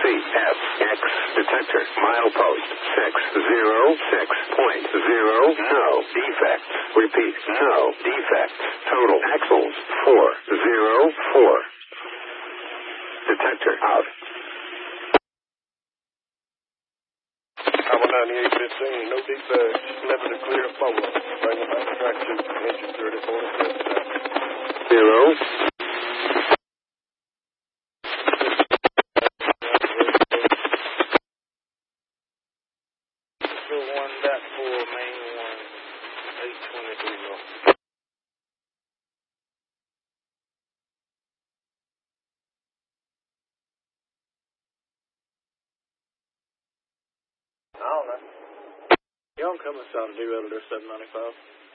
CFX detector. Milepost 606.0. No defects. Repeat, no defects. Total axles 404. Detector out. Tower 9815, no defects. Level to clear forward. Bring them back to track 2. Engine 3047. 0. Y'all come inside a new editor 795.